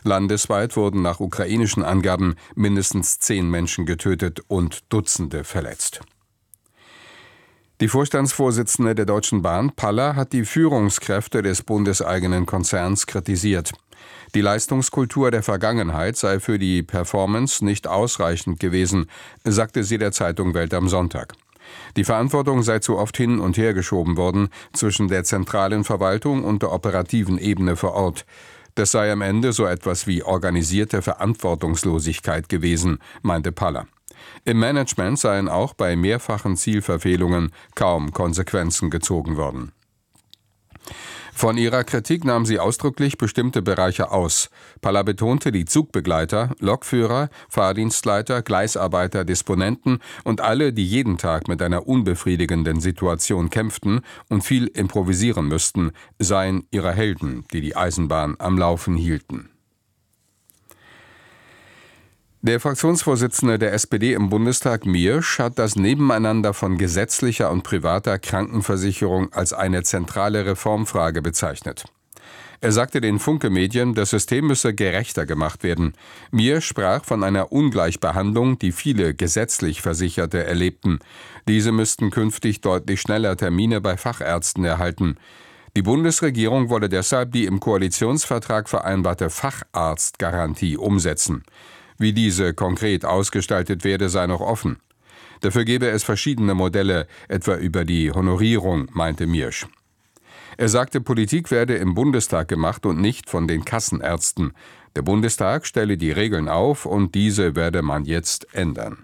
Landesweit wurden nach ukrainischen Angaben mindestens 10 Menschen getötet und Dutzende verletzt. Die Vorstandsvorsitzende der Deutschen Bahn, Paller, hat die Führungskräfte des bundeseigenen Konzerns kritisiert. Die Leistungskultur der Vergangenheit sei für die Performance nicht ausreichend gewesen, sagte sie der Zeitung Welt am Sonntag. Die Verantwortung sei zu oft hin und her geschoben worden zwischen der zentralen Verwaltung und der operativen Ebene vor Ort. Das sei am Ende so etwas wie organisierte Verantwortungslosigkeit gewesen, meinte Paller. Im Management seien auch bei mehrfachen Zielverfehlungen kaum Konsequenzen gezogen worden. Von ihrer Kritik nahm sie ausdrücklich bestimmte Bereiche aus. Paller betonte die Zugbegleiter, Lokführer, Fahrdienstleiter, Gleisarbeiter, Disponenten und alle, die jeden Tag mit einer unbefriedigenden Situation kämpften und viel improvisieren müssten, seien ihre Helden, die die Eisenbahn am Laufen hielten. Der Fraktionsvorsitzende der SPD im Bundestag, Miersch, hat das Nebeneinander von gesetzlicher und privater Krankenversicherung als eine zentrale Reformfrage bezeichnet. Er sagte den Funke-Medien, das System müsse gerechter gemacht werden. Miersch sprach von einer Ungleichbehandlung, die viele gesetzlich Versicherte erlebten. Diese müssten künftig deutlich schneller Termine bei Fachärzten erhalten. Die Bundesregierung wolle deshalb die im Koalitionsvertrag vereinbarte Facharztgarantie umsetzen. Wie diese konkret ausgestaltet werde, sei noch offen. Dafür gebe es verschiedene Modelle, etwa über die Honorierung, meinte Miersch. Er sagte, Politik werde im Bundestag gemacht und nicht von den Kassenärzten. Der Bundestag stelle die Regeln auf und diese werde man jetzt ändern.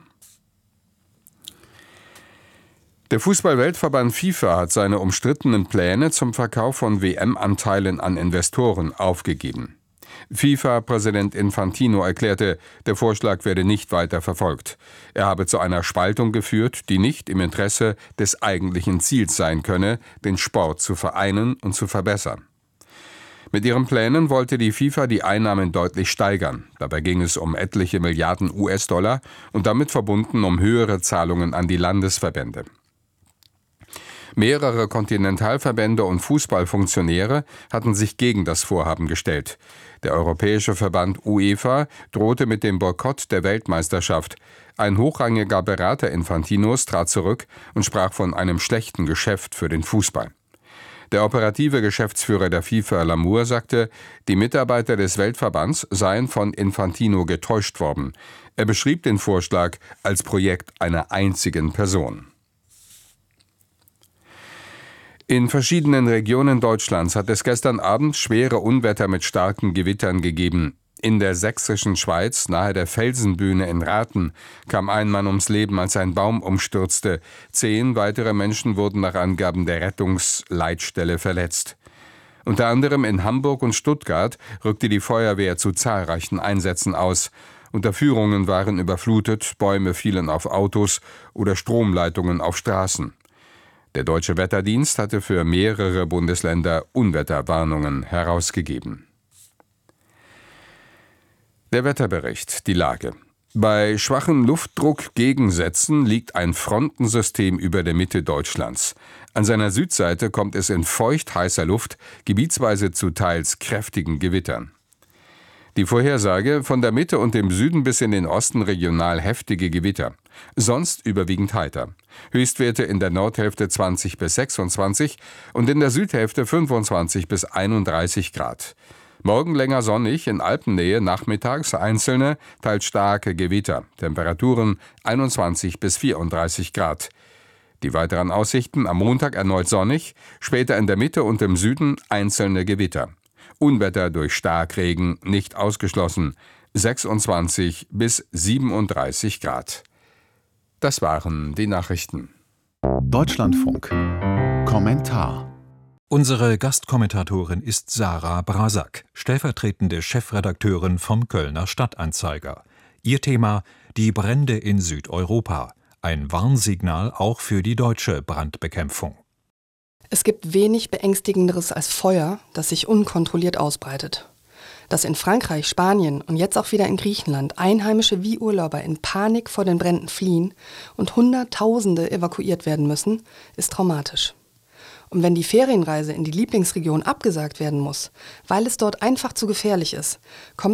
Der Fußball-Weltverband FIFA hat seine umstrittenen Pläne zum Verkauf von WM-Anteilen an Investoren aufgegeben. FIFA-Präsident Infantino erklärte, der Vorschlag werde nicht weiter verfolgt. Er habe zu einer Spaltung geführt, die nicht im Interesse des eigentlichen Ziels sein könne, den Sport zu vereinen und zu verbessern. Mit ihren Plänen wollte die FIFA die Einnahmen deutlich steigern. Dabei ging es um etliche Milliarden US-Dollar und damit verbunden um höhere Zahlungen an die Landesverbände. Mehrere Kontinentalverbände und Fußballfunktionäre hatten sich gegen das Vorhaben gestellt. Der Europäische Verband UEFA drohte mit dem Boykott der Weltmeisterschaft. Ein hochrangiger Berater Infantinos trat zurück und sprach von einem schlechten Geschäft für den Fußball. Der operative Geschäftsführer der FIFA, Lamour, sagte, die Mitarbeiter des Weltverbands seien von Infantino getäuscht worden. Er beschrieb den Vorschlag als Projekt einer einzigen Person. In verschiedenen Regionen Deutschlands hat es gestern Abend schwere Unwetter mit starken Gewittern gegeben. In der sächsischen Schweiz, nahe der Felsenbühne in Rathen, kam ein Mann ums Leben, als ein Baum umstürzte. 10 weitere Menschen wurden nach Angaben der Rettungsleitstelle verletzt. Unter anderem in Hamburg und Stuttgart rückte die Feuerwehr zu zahlreichen Einsätzen aus. Unterführungen waren überflutet, Bäume fielen auf Autos oder Stromleitungen auf Straßen. Der Deutsche Wetterdienst hatte für mehrere Bundesländer Unwetterwarnungen herausgegeben. Der Wetterbericht, die Lage. Bei schwachen Luftdruckgegensätzen liegt ein Frontensystem über der Mitte Deutschlands. An seiner Südseite kommt es in feucht heißer Luft gebietsweise zu teils kräftigen Gewittern. Die Vorhersage: von der Mitte und dem Süden bis in den Osten regional heftige Gewitter. Sonst überwiegend heiter. Höchstwerte in der Nordhälfte 20 bis 26 und in der Südhälfte 25 bis 31 Grad. Morgen länger sonnig, in Alpennähe nachmittags einzelne, teils starke Gewitter. Temperaturen 21 bis 34 Grad. Die weiteren Aussichten: am Montag erneut sonnig, später in der Mitte und im Süden einzelne Gewitter. Unwetter durch Starkregen nicht ausgeschlossen, 26 bis 37 Grad. Das waren die Nachrichten. Deutschlandfunk. Kommentar. Unsere Gastkommentatorin ist Sarah Brasak, stellvertretende Chefredakteurin vom Kölner Stadtanzeiger. Ihr Thema: die Brände in Südeuropa. Ein Warnsignal auch für die deutsche Brandbekämpfung. Es gibt wenig Beängstigenderes als Feuer, das sich unkontrolliert ausbreitet. Dass in Frankreich, Spanien und jetzt auch wieder in Griechenland Einheimische wie Urlauber in Panik vor den Bränden fliehen und Hunderttausende evakuiert werden müssen, ist traumatisch. Und wenn die Ferienreise in die Lieblingsregion abgesagt werden muss, weil es dort einfach zu gefährlich ist, kommt